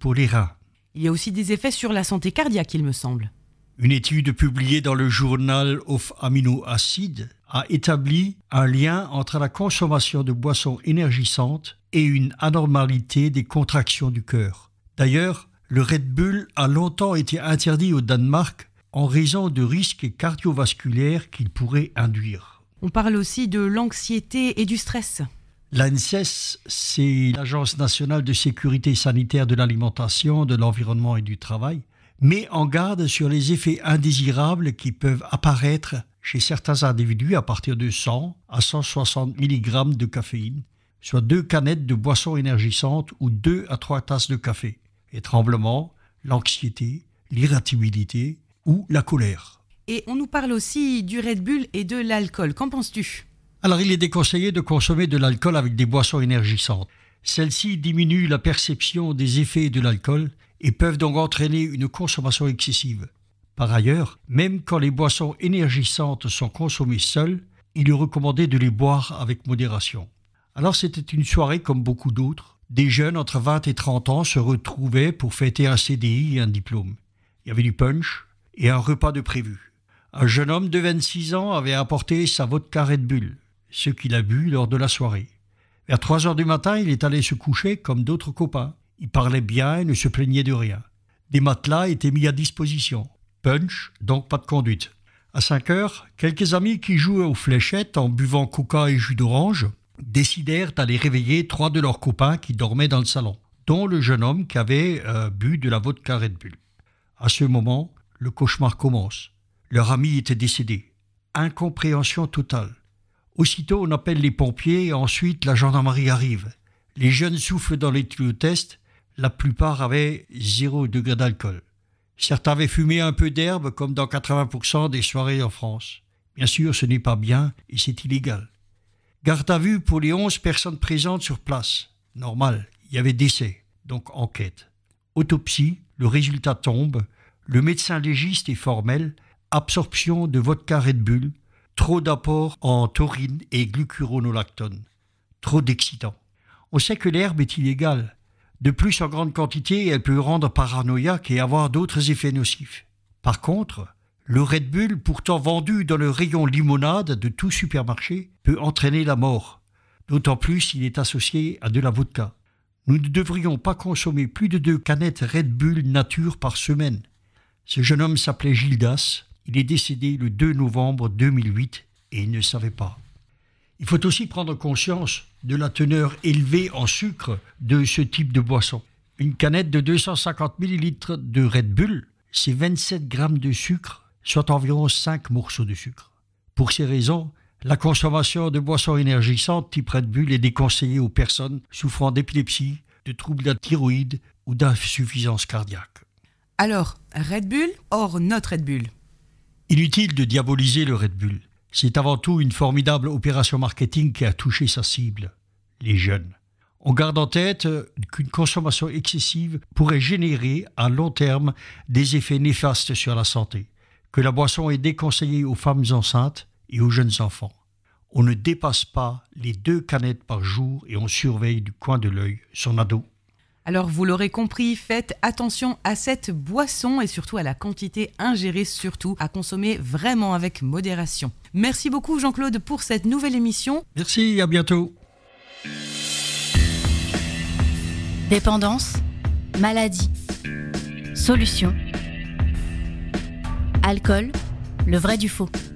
pour les reins. Il y a aussi des effets sur la santé cardiaque, il me semble. Une étude publiée dans le Journal of Amino Acids a établi un lien entre la consommation de boissons énergisantes et une anormalité des contractions du cœur. D'ailleurs, le Red Bull a longtemps été interdit au Danemark en raison de risques cardiovasculaires qu'il pourrait induire. On parle aussi de l'anxiété et du stress. L'ANSES, c'est l'Agence nationale de sécurité sanitaire de l'alimentation, de l'environnement et du travail, met en garde sur les effets indésirables qui peuvent apparaître chez certains individus à partir de 100 à 160 mg de caféine, soit 2 canettes de boissons énergisantes ou 2 à 3 tasses de café. Les tremblements, l'anxiété, l'irritabilité ou la colère. Et on nous parle aussi du Red Bull et de l'alcool. Qu'en penses-tu ? Alors il est déconseillé de consommer de l'alcool avec des boissons énergisantes. Celles-ci diminuent la perception des effets de l'alcool et peuvent donc entraîner une consommation excessive. Par ailleurs, même quand les boissons énergisantes sont consommées seules, il est recommandé de les boire avec modération. Alors c'était une soirée comme beaucoup d'autres. Des jeunes entre 20 et 30 ans se retrouvaient pour fêter un CDI et un diplôme. Il y avait du punch et un repas de prévu. Un jeune homme de 26 ans avait apporté sa vodka Red Bull, ce qu'il a bu lors de la soirée. Vers 3 heures du matin, il est allé se coucher comme d'autres copains. Il parlait bien et ne se plaignait de rien. Des matelas étaient mis à disposition. Punch, donc pas de conduite. À 5 heures, quelques amis qui jouaient aux fléchettes en buvant coca et jus d'orange décidèrent d'aller réveiller 3 de leurs copains qui dormaient dans le salon, dont le jeune homme qui avait bu de la vodka Red Bull. À ce moment, le cauchemar commence. Leur ami était décédé. Incompréhension totale. Aussitôt, on appelle les pompiers et ensuite la gendarmerie arrive. Les jeunes soufflent dans les tuyaux-tests. La plupart avaient 0 degré d'alcool. Certains avaient fumé un peu d'herbe comme dans 80% des soirées en France. Bien sûr, ce n'est pas bien et c'est illégal. Garde à vue pour les 11 personnes présentes sur place. Normal, il y avait décès, donc enquête. Autopsie, le résultat tombe. Le médecin légiste est formel. Absorption de vodka Red Bull. Trop d'apport en taurine et glucuronolactone. Trop d'excitants. On sait que l'herbe est illégale. De plus, en grande quantité, elle peut rendre paranoïaque et avoir d'autres effets nocifs. Par contre, le Red Bull, pourtant vendu dans le rayon limonade de tout supermarché, peut entraîner la mort. D'autant plus s'il est associé à de la vodka. Nous ne devrions pas consommer plus de 2 canettes Red Bull nature par semaine. Ce jeune homme s'appelait Gildas. Il est décédé le 2 novembre 2008 et il ne savait pas. Il faut aussi prendre conscience de la teneur élevée en sucre de ce type de boisson. Une canette de 250 ml de Red Bull, c'est 27 grammes de sucre, soit environ 5 morceaux de sucre. Pour ces raisons, la consommation de boissons énergisantes type Red Bull est déconseillée aux personnes souffrant d'épilepsie, de troubles de la thyroïde ou d'insuffisance cardiaque. Alors, Red Bull or not Red Bull ? Inutile de diaboliser le Red Bull. C'est avant tout une formidable opération marketing qui a touché sa cible, les jeunes. On garde en tête qu'une consommation excessive pourrait générer à long terme des effets néfastes sur la santé, que la boisson est déconseillée aux femmes enceintes et aux jeunes enfants. On ne dépasse pas les 2 canettes par jour et on surveille du coin de l'œil son ado. Alors vous l'aurez compris, faites attention à cette boisson et surtout à la quantité ingérée, surtout à consommer vraiment avec modération. Merci beaucoup Jean-Claude pour cette nouvelle émission. Merci, à bientôt. Dépendance, maladie, solution, alcool, le vrai du faux.